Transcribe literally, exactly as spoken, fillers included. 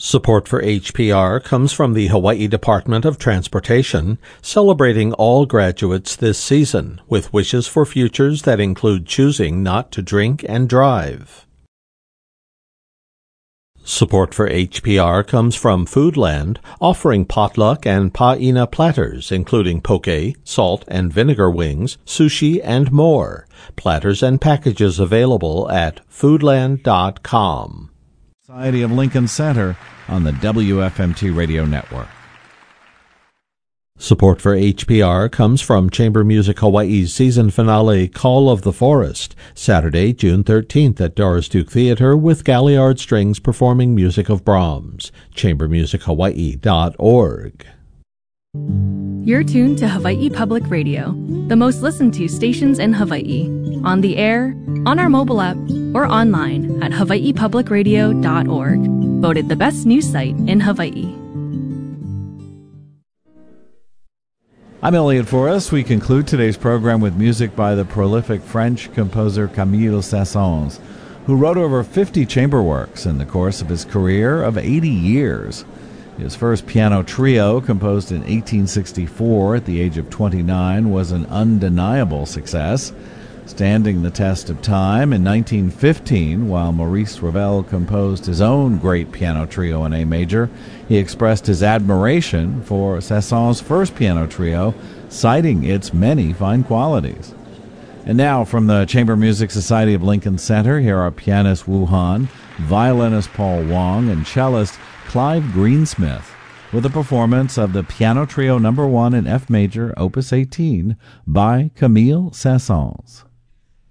Support for H P R comes from the Hawaii Department of Transportation, celebrating all graduates this season with wishes for futures that include choosing not to drink and drive. Support for H P R comes from Foodland, offering potluck and pa'ina platters, including poke, salt and vinegar wings, sushi, and more. Platters and packages available at foodland dot com. Society of Lincoln Center on the W F M T Radio Network. Support for H P R comes from Chamber Music Hawaii's season finale Call of the Forest, Saturday, June thirteenth at Doris Duke Theater with Galliard Strings performing music of Brahms. chamber music hawaii dot org. You're tuned to Hawaii Public Radio, the most listened to stations in Hawaii. On the air, on our mobile app, or online at hawaii public radio dot org. Voted the best news site in Hawaii. I'm Elliot Forrest. We conclude today's program with music by the prolific French composer Camille Saint-Saëns, who wrote over fifty chamber works in the course of his career of eighty years. His first piano trio, composed in eighteen sixty-four at the age of twenty-nine, was an undeniable success, standing the test of time. In nineteen fifteen, while Maurice Ravel composed his own great piano trio in A major, he expressed his admiration for Saint-Saëns' first piano trio, citing its many fine qualities. And now, from the Chamber Music Society of Lincoln Center, here are pianist Wu Han, violinist Paul Wong, and cellist Clive Greensmith, with a performance of the Piano Trio Number One in F Major, Opus eighteen, by Camille Saint-Saëns.